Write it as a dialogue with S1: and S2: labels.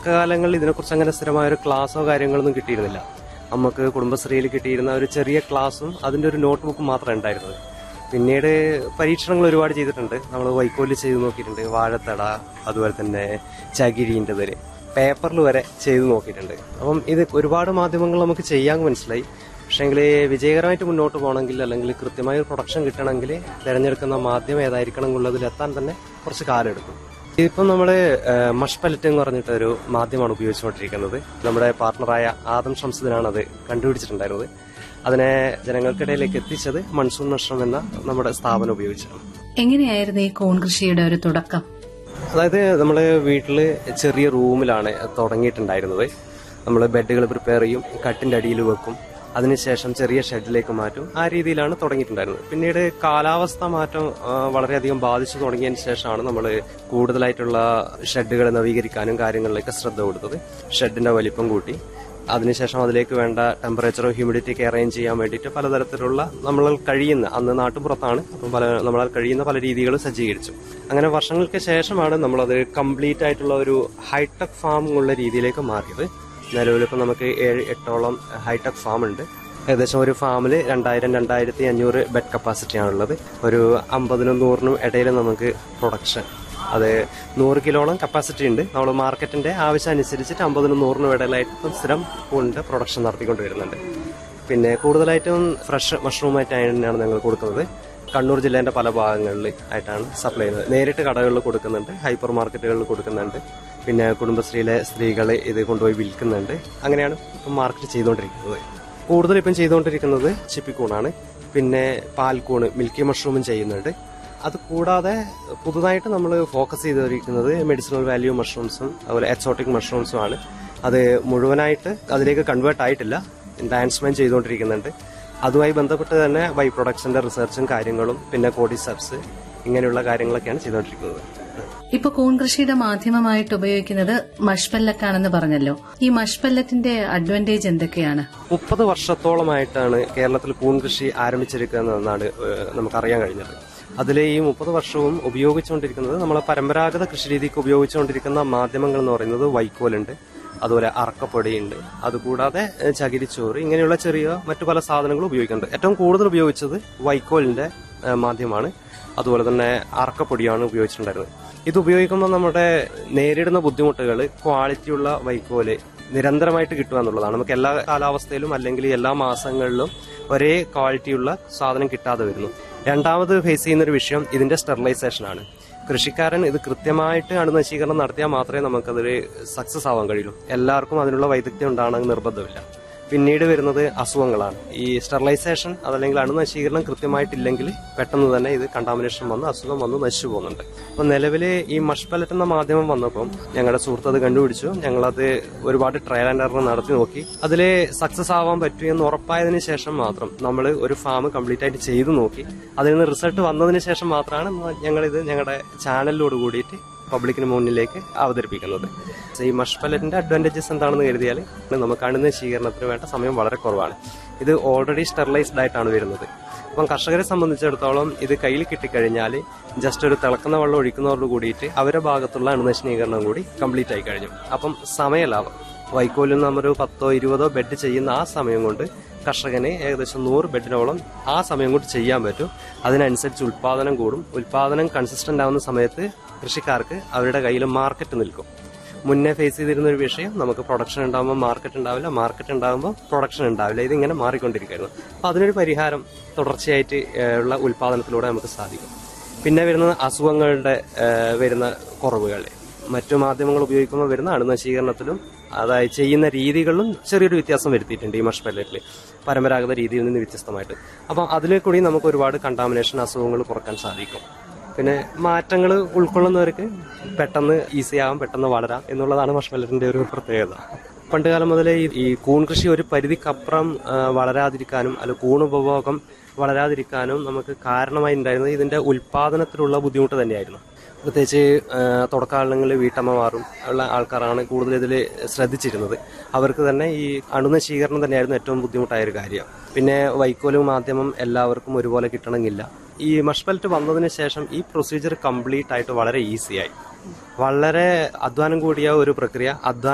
S1: തുടക്കകാലങ്ങളിൽ ഇതിനെക്കുറിച്ച് അങ്ങനെ സ്ഥിരമായ ഒരു ക്ലാസ്സോ കാര്യങ്ങളൊന്നും കിട്ടിയിരുന്നില്ല. നമുക്ക് കുടുംബശ്രീയിൽ കിട്ടിയിരുന്ന ഒരു ചെറിയ ക്ലാസ്സും അതിന്റെ ഒരു നോട്ട് ബുക്കും മാത്രമേ ഉണ്ടായിരുന്നത്. പിന്നീട് പരീക്ഷണങ്ങൾ ഒരുപാട് ചെയ്തിട്ടുണ്ട്. നമ്മൾ വൈക്കോലിൽ ചെയ്ത് നോക്കിയിട്ടുണ്ട്, വാഴത്തട, അതുപോലെ തന്നെ ചകിരീൻ്റെതിൽ, പേപ്പറിൽ വരെ ചെയ്ത് നോക്കിയിട്ടുണ്ട്. അപ്പം ഇത് ഒരുപാട് മാധ്യമങ്ങൾ നമുക്ക് ചെയ്യാൻ മനസ്സിലായി. പക്ഷേങ്കിൽ വിജയകരമായിട്ട് മുന്നോട്ട് പോകണമെങ്കിൽ അല്ലെങ്കിൽ കൃത്യമായ ഒരു പ്രൊഡക്ഷൻ കിട്ടണമെങ്കിൽ തിരഞ്ഞെടുക്കുന്ന മാധ്യമം ഏതായിരിക്കണം എന്നുള്ളതിൽ എത്താൻ തന്നെ കുറച്ച് കാലം എടുക്കും. ഇതിപ്പം നമ്മൾ മഷ് പല്ലറ്റ് എന്ന് പറഞ്ഞിട്ടൊരു മാധ്യമമാണ് ഉപയോഗിച്ചുകൊണ്ടിരിക്കുന്നത്. നമ്മുടെ പാർട്ണറായ ആദം ഷംസുദ്ദീനാണ് അത് കണ്ടുപിടിച്ചിട്ടുണ്ടായിരുന്നത്. അതിനെ ജനങ്ങൾക്കിടയിലേക്ക് എത്തിച്ചത് മൺസൂൺ നഷ്രം എന്ന നമ്മുടെ സ്ഥാപനം ഉപയോഗിച്ചാണ്.
S2: എങ്ങനെയായിരുന്നു ഈ കൂൺ കൃഷിയുടെ ഒരു തുടക്കം?
S1: അതായത് നമ്മൾ വീട്ടിൽ ചെറിയ റൂമിലാണ് തുടങ്ങിയിട്ടുണ്ടായിരുന്നത്. നമ്മൾ ബെഡുകൾ പ്രിപ്പയർ ചെയ്യും, കട്ടിന്റെ അടിയിൽ വെക്കും, അതിനുശേഷം ചെറിയ ഷെഡിലേക്ക് മാറ്റും. ആ രീതിയിലാണ് തുടങ്ങിയിട്ടുണ്ടായിരുന്നത്. പിന്നീട് കാലാവസ്ഥ മാറ്റം വളരെയധികം ബാധിച്ചു തുടങ്ങിയതിന് ശേഷമാണ് നമ്മൾ കൂടുതലായിട്ടുള്ള ഷെഡുകൾ നവീകരിക്കാനും കാര്യങ്ങളിലേക്ക് ശ്രദ്ധ കൊടുത്തത്. ഷെഡിന്റെ വലിപ്പം കൂട്ടി, അതിനുശേഷം അതിലേക്ക് വേണ്ട ടെമ്പറേച്ചറോ ഹ്യൂമിഡിറ്റിയൊക്കെ അറേഞ്ച് ചെയ്യാൻ വേണ്ടിയിട്ട് പലതരത്തിലുള്ള നമ്മളാൽ കഴിയുന്ന, അന്ന് നാട്ടുപുറത്താണ്, അപ്പം നമ്മളാൽ കഴിയുന്ന പല രീതികളും സജ്ജീകരിച്ചു. അങ്ങനെ വർഷങ്ങൾക്ക് ശേഷമാണ് നമ്മളത് കംപ്ലീറ്റ് ആയിട്ടുള്ള ഒരു ഹൈടെക് ഫാം ഉള്ള രീതിയിലേക്ക് മാറിയത്. നിലവിലിപ്പോൾ നമുക്ക് 7-8ഓളം ഹൈടെക് ഫാം ഉണ്ട്. ഏകദേശം ഒരു ഫാമിൽ 2000-2500 ബെഡ് കപ്പാസിറ്റിയാണുള്ളത്. ഒരു 50-100 ഇടയിൽ നമുക്ക് പ്രൊഡക്ഷൻ, അത് 100 കിലോളം കപ്പാസിറ്റി ഉണ്ട്. നമ്മൾ മാർക്കറ്റിന്റെ ആവശ്യം അനുസരിച്ചിട്ട് 50-100 ഇടയിലായിട്ട് സ്ഥിരം കൂണിന്റെ പ്രൊഡക്ഷൻ നടത്തിക്കൊണ്ട് വരുന്നുണ്ട്. പിന്നെ കൂടുതലായിട്ടും ഫ്രഷ് മഷ്റൂമായിട്ട് തന്നെയാണ് ഞങ്ങൾ കൊടുക്കുന്നത്. കണ്ണൂർ ജില്ലേന്റെ പല ഭാഗങ്ങളിൽ ആയിട്ടാണ് സപ്ലൈ ചെയ്യുന്നത്. നേരിട്ട് കടകളിൽ കൊടുക്കുന്നുണ്ട്, ഹൈപ്പർ മാർക്കറ്റുകളിൽ കൊടുക്കുന്നുണ്ട്, പിന്നെ കുടുംബശ്രീയിലെ സ്ത്രീകൾ ഇത് കൊണ്ടുപോയി വിൽക്കുന്നുണ്ട്. അങ്ങനെയാണ് ഇപ്പം മാർക്കറ്റ് ചെയ്തുകൊണ്ടിരിക്കുന്നത്. കൂടുതൽ ഇപ്പം ചെയ്തുകൊണ്ടിരിക്കുന്നത് ചിപ്പിക്കൂണാണ്. പിന്നെ പാൽക്കൂണ്, മിൽക്കി മഷ്റൂമും ചെയ്യുന്നുണ്ട്. അത് കൂടാതെ പുതുതായിട്ട് നമ്മൾ ഫോക്കസ് ചെയ്തിരിക്കുന്നത് മെഡിസിനൽ വാല്യൂ മഷ്റൂംസും അതുപോലെ എക്സോട്ടിക് മഷ്റൂംസും ആണ്. അത് മുഴുവനായിട്ട് അതിലേക്ക് കൺവേർട്ട് ആയിട്ടില്ല, എൻഹാൻസ്മെന്റ് ചെയ്തുകൊണ്ടിരിക്കുന്നുണ്ട്. അതുമായി ബന്ധപ്പെട്ട് തന്നെ ബൈ പ്രൊഡക്ട്സിന്റെ റിസർച്ചും കാര്യങ്ങളും പിന്നെ കോഡിസെപ്സ് ഇങ്ങനെയുള്ള കാര്യങ്ങളൊക്കെയാണ് ചെയ്തുകൊണ്ടിരിക്കുന്നത്.
S2: ഇപ്പൊ കൂൺ കൃഷിയുടെ മാധ്യമമായിട്ട് ഉപയോഗിക്കുന്നത് മഷ് പല്ലറ്റാണെന്ന് പറഞ്ഞല്ലോ. ഈ മഷ് പല്ലറ്റിന്റെ അഡ്വാൻറ്റേജ് എന്തൊക്കെയാണ്?
S1: 30 വർഷത്തോളമായിട്ടാണ് കേരളത്തിൽ കൂൺ കൃഷി ആരംഭിച്ചിരിക്കുന്നതെന്നാണ് നമുക്കറിയാൻ കഴിഞ്ഞത്. അതിൽ ഈ 30 വർഷവും ഉപയോഗിച്ചുകൊണ്ടിരിക്കുന്നത് നമ്മളെ പരമ്പരാഗത കൃഷിരീതിക്ക് ഉപയോഗിച്ചുകൊണ്ടിരിക്കുന്ന മാധ്യമങ്ങൾ എന്ന് പറയുന്നത് വൈക്കോലുണ്ട്, അതുപോലെ അറക്കപ്പൊടിയുണ്ട്, അതുകൂടാതെ ചകിരിച്ചോറ്, ഇങ്ങനെയുള്ള ചെറിയ മറ്റു പല സാധനങ്ങളും ഉപയോഗിക്കുന്നുണ്ട്. ഏറ്റവും കൂടുതൽ ഉപയോഗിച്ചത് വൈക്കോലിന്റെ മാധ്യമമാണ്. അതുപോലെ തന്നെ അറക്കപ്പൊടിയാണ് ഉപയോഗിച്ചിട്ടുണ്ടായിരുന്നത്. ഇത് ഉപയോഗിക്കുമ്പോൾ നമ്മുടെ നേരിടുന്ന ബുദ്ധിമുട്ടുകൾ ക്വാളിറ്റിയുള്ള വൈക്കോല് നിരന്തരമായിട്ട് കിട്ടുക എന്നുള്ളതാണ്. നമുക്ക് എല്ലാ കാലാവസ്ഥയിലും അല്ലെങ്കിൽ എല്ലാ മാസങ്ങളിലും ഒരേ ക്വാളിറ്റിയുള്ള സാധനം കിട്ടാതെ വരുന്നു. രണ്ടാമത് ഫേസ് ചെയ്യുന്നൊരു വിഷയം ഇതിന്റെ സ്റ്റെറിലൈസേഷനാണ്. കൃഷിക്കാരൻ ഇത് കൃത്യമായിട്ട് അണുനശീകരണം നടത്തിയാൽ മാത്രമേ നമുക്കതൊരു സക്സസ് ആവാൻ കഴിയുള്ളൂ. എല്ലാവർക്കും അതിനുള്ള വൈദഗ്ധ്യം ഉണ്ടാകണമെന്ന് നിർബന്ധമില്ല. പിന്നീട് വരുന്നത് അസുഖങ്ങളാണ്. ഈ സ്റ്റെറിലൈസേഷൻ അതല്ലെങ്കിൽ അണുനശീകരണം കൃത്യമായിട്ടില്ലെങ്കിൽ പെട്ടെന്ന് തന്നെ ഇത് കണ്ടാമിനേഷൻ വന്ന് അസുഖം വന്ന് നശിച്ചു പോകുന്നുണ്ട്. അപ്പൊ നിലവിൽ ഈ മഷ് പല്ലറ്റ് എന്ന മാധ്യമം വന്നപ്പോൾ ഞങ്ങളുടെ സുഹൃത്ത് അത് കണ്ടുപിടിച്ചു. ഞങ്ങളത് ഒരുപാട് ട്രയൽ ആൻഡ് എറർ നടത്തി നോക്കി. അതിൽ സക്സസ് ആവാൻ പറ്റുമെന്ന് ഉറപ്പായതിനു ശേഷം മാത്രം നമ്മൾ ഒരു ഫാം കംപ്ലീറ്റ് ആയിട്ട് ചെയ്തു നോക്കി. അതിൽ നിന്ന് റിസൾട്ട് വന്നതിന് ശേഷം മാത്രമാണ് ഞങ്ങളിത് ഞങ്ങളുടെ ചാനലിലോട് കൂടിയിട്ട് പബ്ലിക്കിന് മുന്നിലേക്ക് അവതരിപ്പിക്കുന്നത്. ഈ മഷ് പല്ലറ്റിന്റെ അഡ്വാൻറ്റേജസ് എന്താണെന്ന് കരുതിയാൽ നമുക്ക് അണുനശീകരണത്തിന് വേണ്ട സമയം വളരെ കുറവാണ്. ഇത് ഓൾറെഡി സ്റ്റെറിലൈസ്ഡ് ആയിട്ടാണ് വരുന്നത്. അപ്പം കർഷകരെ സംബന്ധിച്ചിടത്തോളം ഇത് കയ്യിൽ കിട്ടിക്കഴിഞ്ഞാൽ ജസ്റ്റ് ഒരു തിളക്കുന്ന വെള്ളം ഒഴിക്കുന്നതോട് കൂടിയിട്ട് അവരുടെ ഭാഗത്തുള്ള അണുനശീകരണം കൂടി കംപ്ലീറ്റ് ആയി കഴിഞ്ഞു. അപ്പം സമയലാഭം, വൈക്കോലിൽ നമ്മൾ 10-20 ബെഡ് ചെയ്യുന്ന ആ സമയം കൊണ്ട് കർഷകന് ഏകദേശം 100 ബെഡിനോളം ആ സമയം കൊണ്ട് ചെയ്യാൻ പറ്റും. അതിനനുസരിച്ച് ഉൽപാദനം കൂടും. ഉൽപാദനം കൺസിസ്റ്റന്റ് ആവുന്ന സമയത്ത് കൃഷിക്കാർക്ക് അവരുടെ കയ്യിൽ മാർക്കറ്റ് നിൽക്കും. മുന്നേ ഫേസ് ചെയ്തിരുന്ന ഒരു വിഷയം, നമുക്ക് പ്രൊഡക്ഷൻ ഉണ്ടാകുമ്പോൾ മാർക്കറ്റ് ഉണ്ടാവില്ല, മാർക്കറ്റ് ഉണ്ടാകുമ്പോൾ പ്രൊഡക്ഷൻ ഉണ്ടാവില്ല. ഇതിങ്ങനെ മാറിക്കൊണ്ടിരിക്കുകയായിരുന്നു. അപ്പൊ അതിനൊരു പരിഹാരം തുടർച്ചയായിട്ട് ഉള്ള ഉൽപാദനത്തിലൂടെ നമുക്ക് സാധിക്കും. പിന്നെ വരുന്നത് അസുഖങ്ങളുടെ വരുന്ന കുറവുകൾ. മറ്റു മാധ്യമങ്ങൾ ഉപയോഗിക്കുമ്പോൾ വരുന്ന അണുനശീകരണത്തിലും അതായത് ചെയ്യുന്ന രീതികളിലും ചെറിയൊരു വ്യത്യാസം വരുത്തിയിട്ടുണ്ട് ഈ മഷ് പല്ലറ്റിൽ, പരമ്പരാഗത രീതിയിൽ നിന്ന് വ്യത്യസ്തമായിട്ട്. അപ്പം അതിൽ കൂടി നമുക്ക് ഒരുപാട് കണ്ടാമിനേഷൻ അസുഖങ്ങൾ കുറക്കാൻ സാധിക്കും. പിന്നെ മാറ്റങ്ങൾ ഉൾക്കൊള്ളുന്നവർക്ക് പെട്ടെന്ന് ഈസി ആവാം, പെട്ടെന്ന് വളരാം എന്നുള്ളതാണ് മഷ് പല്ലറ്റിന്റെ ഒരു പ്രത്യേകത. പണ്ടുകാലം മുതലേ ഈ കൂൺ കൃഷി ഒരു പരിധിക്കപ്പുറം വളരാതിരിക്കാനും അല്ലെങ്കിൽ കൂൺ ഉപഭോഗം വളരാതിരിക്കാനും നമുക്ക് കാരണമായി ഉണ്ടായിരുന്നത് ഇതിന്റെ ഉൽപാദനത്തിലുള്ള ബുദ്ധിമുട്ട് തന്നെയായിരുന്നു. പ്രത്യേകിച്ച് തുടക്കകാലങ്ങളിൽ വീട്ടമ്മമാരും ഉള്ള ആൾക്കാരാണ് കൂടുതൽ ഇതിൽ ശ്രദ്ധിച്ചിരുന്നത്. അവർക്ക് തന്നെ ഈ അണുനശീകരണം തന്നെയായിരുന്നു ഏറ്റവും ബുദ്ധിമുട്ടായ ഒരു കാര്യം. പിന്നെ വൈക്കോല് മാധ്യമം എല്ലാവർക്കും ഒരുപോലെ കിട്ടണമെന്നില്ല. ഈ മഷ് പല്ലറ്റ് വന്നതിന് ശേഷം ഈ പ്രൊസീജിയർ കംപ്ലീറ്റ് ആയിട്ട് വളരെ ഈസിയായി. വളരെ അധ്വാനം കൂടിയ ഒരു പ്രക്രിയ,